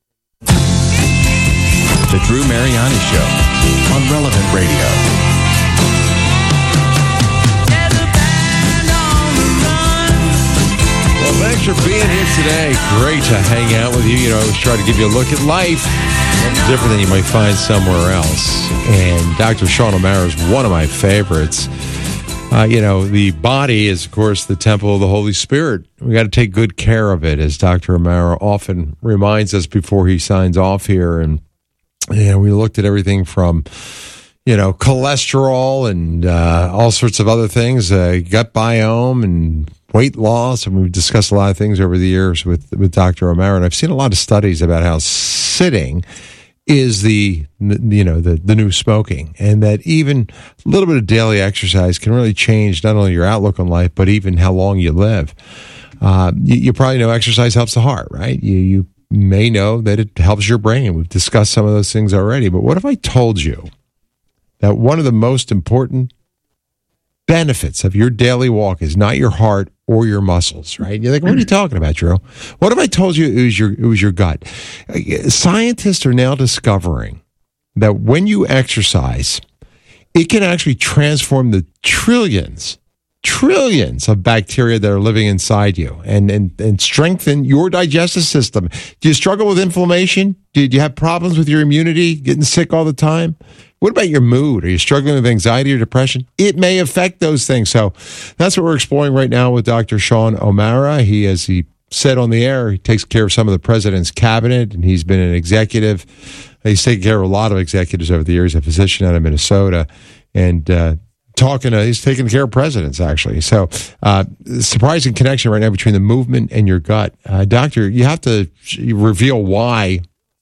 The Drew Mariani Show on Relevant Radio. Well, thanks for being here today. Great to hang out with you. You know, I always try to give you a look at life. It's different than you might find somewhere else. And Doctor Sean O'Mara is one of my favorites. Uh, you know, the body is, of course, the temple of the Holy Spirit. We got to take good care of it, as Doctor O'Mara often reminds us before he signs off here. And, you know, we looked at everything from, you know, cholesterol and uh, all sorts of other things, uh, gut biome and weight loss. And we've discussed a lot of things over the years with, with Doctor O'Mara. And I've seen a lot of studies about how sitting is the, you know, the, the new smoking, and that even a little bit of daily exercise can really change not only your outlook on life, but even how long you live. Uh, you, you probably know exercise helps the heart, right? You, you may know that it helps your brain. We've discussed some of those things already, but what if I told you that one of the most important benefits of your daily walk is not your heart or your muscles, right? You're like, what are you talking about, Drew? What if I told you it was your, it was your gut? Scientists are now discovering that when you exercise, it can actually transform the trillions, trillions of bacteria that are living inside you and, and, and strengthen your digestive system. Do you struggle with inflammation? Do you have problems with your immunity, getting sick all the time? What about your mood? Are you struggling with anxiety or depression? It may affect those things. So that's what we're exploring right now with Doctor Sean O'Mara. He, as he said on the air, he takes care of some of the president's cabinet, and he's been an executive. He's taken care of a lot of executives over the years, a physician out of Minnesota, and uh, talking to, he's taking care of presidents, actually. So uh, surprising connection right now between the movement and your gut. Uh, doctor, you have to reveal why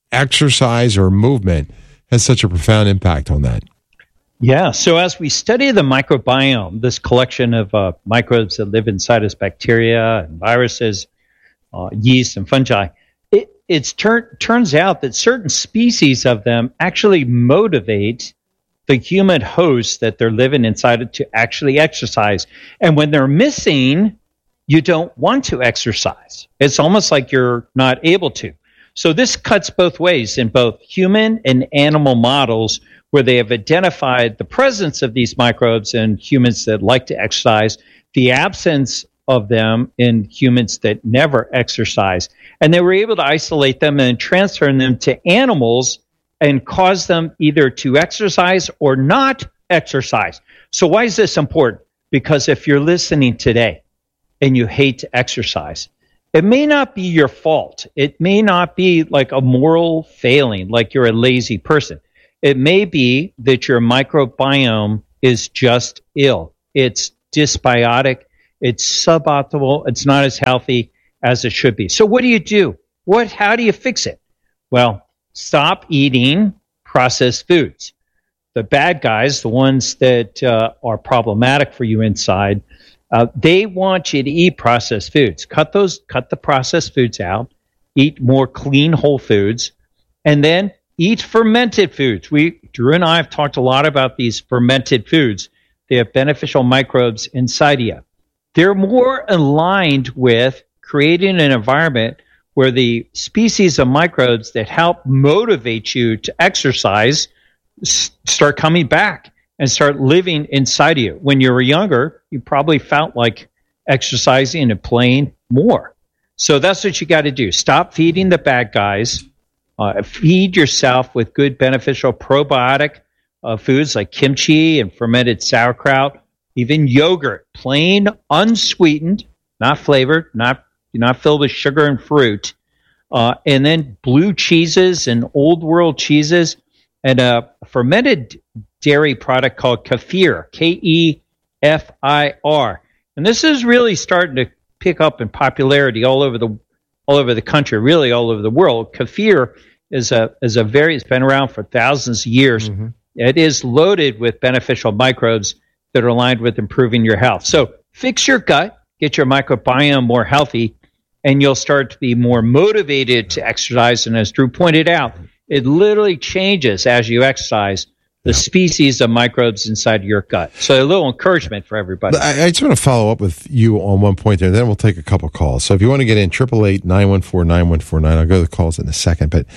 exercise or movement has such a profound impact on that? Yeah. So as we study the microbiome, this collection of uh, microbes that live inside us, bacteria and viruses, uh, yeast and fungi, it it's tur- turns out that certain species of them actually motivate the human host that they're living inside to actually exercise. And when they're missing, you don't want to exercise. It's almost like you're not able to. So this cuts both ways in both human and animal models, where they have identified the presence of these microbes in humans that like to exercise, the absence of them in humans that never exercise. And they were able to isolate them and transfer them to animals and cause them either to exercise or not exercise. So why is this important? Because if you're listening today and you hate to exercise, it may not be your fault. It may not be like a moral failing, like you're a lazy person. It may be that your microbiome is just ill. It's dysbiotic. It's suboptimal. It's not as healthy as it should be. So what do you do? What? How do you fix it? Well, stop eating processed foods. The bad guys, the ones that uh, are problematic for you inside, uh, they want you to eat processed foods. Cut those, cut the processed foods out. Eat more clean whole foods, and then eat fermented foods. We, Drew and I have talked a lot about these fermented foods. They have beneficial microbes inside you. They're more aligned with creating an environment where the species of microbes that help motivate you to exercise s- start coming back and start living inside of you. When you were younger, you probably felt like exercising and playing more. So that's what you got to do. Stop feeding the bad guys. Uh, feed yourself with good, beneficial probiotic uh, foods like kimchi and fermented sauerkraut, even yogurt, plain, unsweetened, not flavored, not not filled with sugar and fruit, uh, and then blue cheeses and old world cheeses, and a fermented dairy product called kefir, K E F I R. And this is really starting to pick up in popularity all over the all over the country, really all over the world. Kefir is a is a very, it's been around for thousands of years. Mm-hmm. It is loaded with beneficial microbes that are aligned with improving your health. So fix your gut, get your microbiome more healthy, and you'll start to be more motivated to exercise. And as Drew pointed out, it literally changes as you exercise the species of microbes inside your gut. So a little encouragement for everybody. I, I just want to follow up with you on one point there, then we'll take a couple calls. So if you want to get in, eight eight eight, nine one four, nine one four nine. I'll go to the calls in a second. But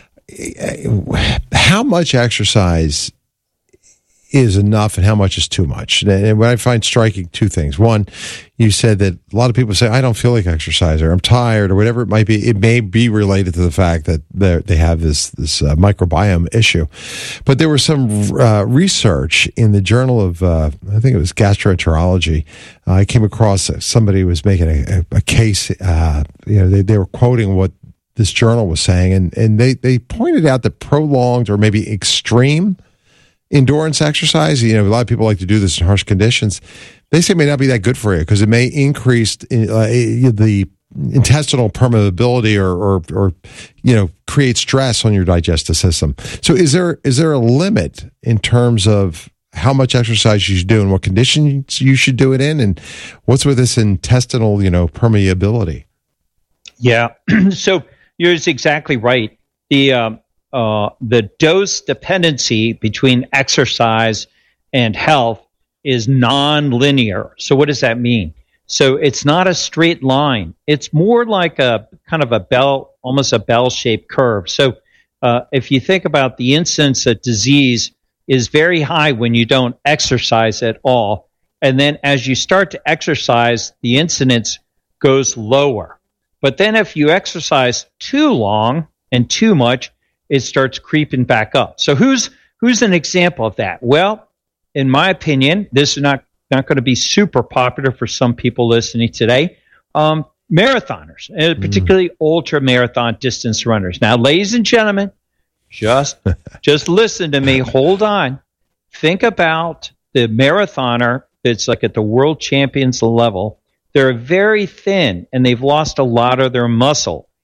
how much exercise is enough and how much is too much? And what I find striking, two things. One, you said that a lot of people say, I don't feel like exercise, or I'm tired, or whatever it might be. It may be related to the fact that they have this this uh, microbiome issue. But there was some uh, research in the Journal of, uh, I think it was Gastroenterology. Uh, I came across somebody who was making a, a case. Uh, you know, they, they were quoting what this journal was saying, and, and they, they pointed out that prolonged or maybe extreme endurance exercise, you know, a lot of people like to do this in harsh conditions. They say it may not be that good for you because it may increase uh, the intestinal permeability or, or, or, you know, create stress on your digestive system. So is there is there a limit in terms of how much exercise you should do and what conditions you should do it in? And what's with this intestinal, you know, permeability? Yeah. So you're exactly right. The, um, Uh, the dose dependency between exercise and health is non-linear. So what does that mean? So it's not a straight line. It's more like a kind of a bell, almost a bell-shaped curve. So uh, if you think about the incidence of disease is very high when you don't exercise at all. And then as you start to exercise, the incidence goes lower. But then if you exercise too long and too much, it starts creeping back up. So who's who's an example of that? Well, in my opinion, this is not, not going to be super popular for some people listening today. Um, marathoners, and particularly mm. ultra marathon distance runners. Now, ladies and gentlemen, just just listen to me. Hold on. Think about the marathoner that's like at the world champions level. They're very thin and they've lost a lot of their muscle.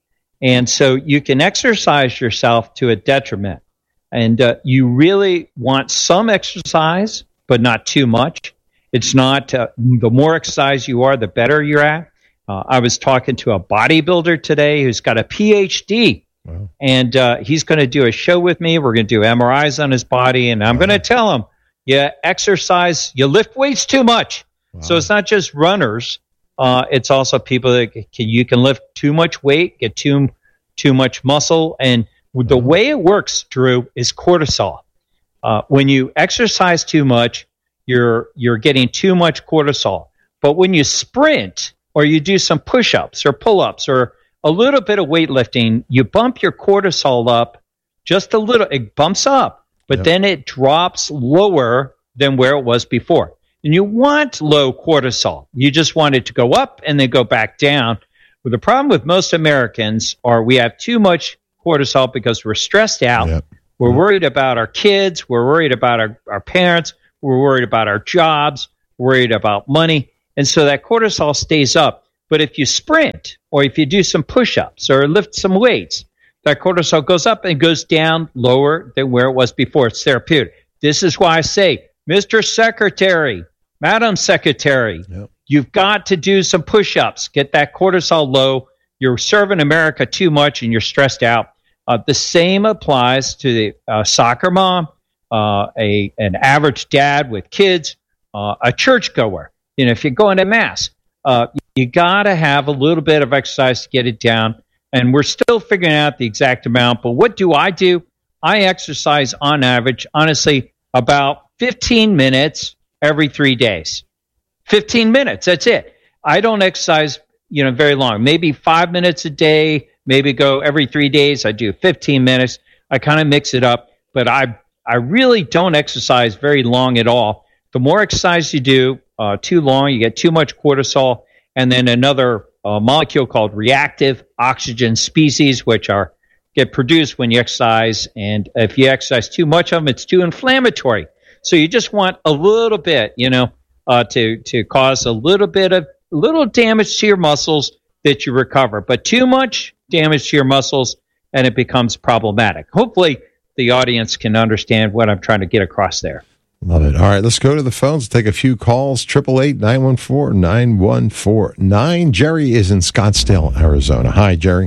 And so you can exercise yourself to a detriment. And uh, you really want some exercise, but not too much. It's not, uh, the more exercise you are, the better you're at. Uh, I was talking to a bodybuilder today who's got a P H D. Wow. And uh, he's going to do a show with me. We're going to do M R Is on his body. And I'm wow. going to tell him, you exercise, you lift weights too much. Wow. So it's not just runners. Uh, it's also people that can, you can lift too much weight, get too too much muscle. And the way it works, Drew, is cortisol. Uh, when you exercise too much, you're you're getting too much cortisol. But when you sprint or you do some push-ups or pull-ups or a little bit of weightlifting, you bump your cortisol up just a little. It bumps up, but yep. then it drops lower than where it was before. And you want low cortisol. You just want it to go up and then go back down. Well, the problem with most Americans are we have too much cortisol because we're stressed out. Yep. We're yep. worried about our kids. We're worried about our, our parents. We're worried about our jobs. Worried about money. And so that cortisol stays up. But if you sprint or if you do some push-ups or lift some weights, that cortisol goes up and goes down lower than where it was before. It's therapeutic. This is why I say, Mister Secretary, Madam Secretary, yep. you've got to do some push-ups. Get that cortisol low. You're serving America too much and you're stressed out. Uh, the same applies to the uh, soccer mom, uh, a an average dad with kids, uh, a churchgoer. You know, if you're going to mass, uh, you got to have a little bit of exercise to get it down. And we're still figuring out the exact amount. But what do I do? I exercise on average, honestly, about fifteen minutes every three days. fifteen minutes, that's it. I don't exercise, you know, very long. Maybe five minutes a day, maybe go every three days. I do fifteen minutes. I kind of mix it up, but I I really don't exercise very long at all. The more exercise you do, uh, too long, you get too much cortisol, and then another uh, molecule called reactive oxygen species, which are get produced when you exercise, and if you exercise too much of them, it's too inflammatory. So you just want a little bit, you know, uh, to to cause a little bit of little damage to your muscles that you recover, but too much damage to your muscles and it becomes problematic. Hopefully, the audience can understand what I'm trying to get across there. Love it. All right, let's go to the phones. Take a few calls. Triple eight nine one four nine one four nine. Jerry is in Scottsdale, Arizona. Hi, Jerry.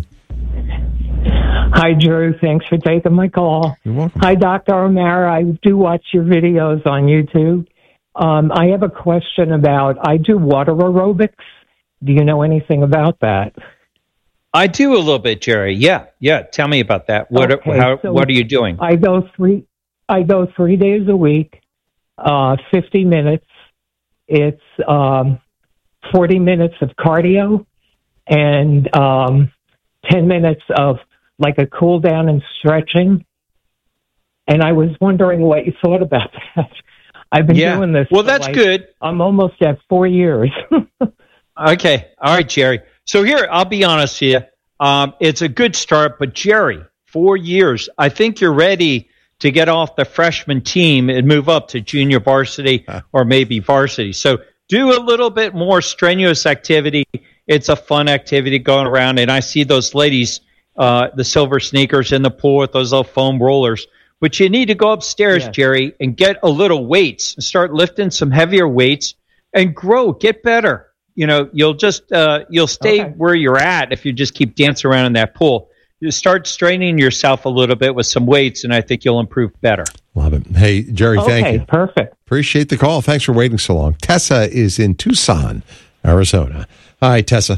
Hi, Drew. Thanks for taking my call. You're welcome. Hi, Doctor O'Mara. I do watch your videos on YouTube. Um, I have a question about, I do water aerobics. Do you know anything about that? I do a little bit, Jerry. Yeah, yeah. Tell me about that. What okay, are, how, so what are you doing? I go three. I go three days a week, uh, fifty minutes. It's um, forty minutes of cardio and um, ten minutes of like a cool down and stretching. And I was wondering what you thought about that. I've been yeah. doing this. Well, that's like, good. I'm almost at four years. Okay. All right, Jerry. So here, I'll be honest with you. Um, it's a good start, but Jerry, four years. I think you're ready to get off the freshman team and move up to junior varsity or maybe varsity. So do a little bit more strenuous activity. It's a fun activity going around, and I see those ladies, uh, the silver sneakers in the pool with those little foam rollers. But you need to go upstairs, yes. Jerry, and get a little weights and start lifting some heavier weights and grow, get better. You know, you'll just uh, you'll stay okay. where you're at if you just keep dancing around in that pool. You start straining yourself a little bit with some weights, and I think you'll improve better. Love it. Hey, Jerry, okay, thank you. Perfect. Appreciate the call. Thanks for waiting so long. Tessa is in Tucson, Arizona. Hi, Tessa.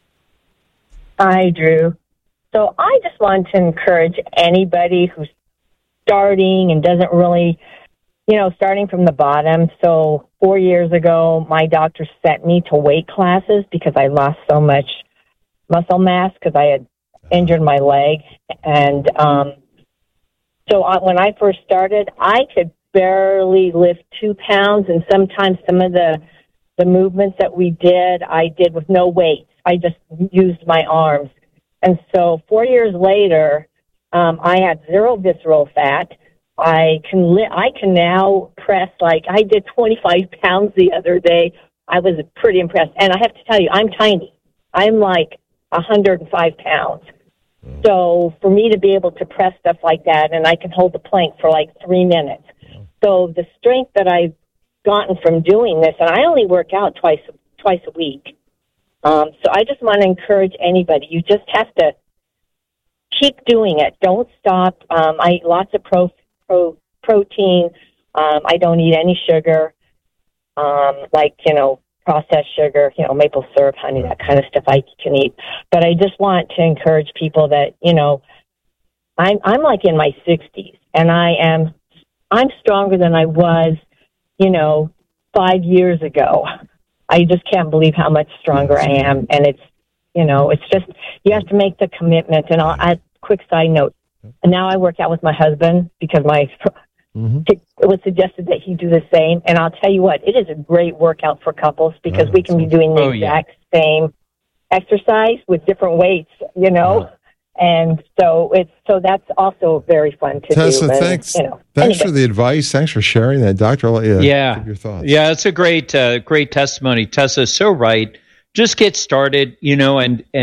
Hi, Drew. So I just want to encourage anybody who's starting and doesn't really, you know, starting from the bottom. So four years ago, my doctor sent me to weight classes because I lost so much muscle mass because I had injured my leg. And um, so I, when I first started, I could barely lift two pounds. And sometimes some of the, the movements that we did, I did with no weights. I just used my arms. And so four years later, um, I had zero visceral fat. I can li- I can now press, like I did twenty-five pounds the other day. I was pretty impressed. And I have to tell you, I'm tiny. I'm like one hundred five pounds. So for me to be able to press stuff like that, and I can hold the plank for like three minutes. So the strength that I've gotten from doing this, and I only work out twice twice a week. Um, so I just want to encourage anybody. You just have to keep doing it. Don't stop. Um, I eat lots of pro, pro protein. Um, I don't eat any sugar, um, like, you know, processed sugar, you know, maple syrup, honey, that kind of stuff I can eat. But I just want to encourage people that, you know, I'm I'm like in my sixties, and I am I'm stronger than I was, you know, five years ago. I just can't believe how much stronger I am, and it's, you know, it's just you have to make the commitment. And I'll add a quick side note. And now I work out with my husband because my Mm-hmm. It was suggested that he do the same, and I'll tell you what, it is a great workout for couples because oh, we can be doing the oh, exact yeah. same exercise with different weights, you know, yeah. and so it's so that's also very fun to Tessa, do. And, thanks, you know, thanks anyway. for the advice. Thanks for sharing that, Doctor. I'll let you yeah, give your thoughts. Yeah, it's a great, uh, great testimony. Tessa's so right. Just get started, you know, and and.